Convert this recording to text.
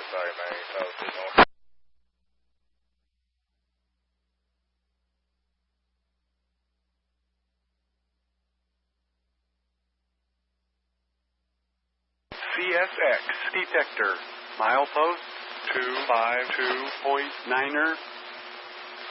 sorry, man. That was too long. CSX detector, milepost 252.9er.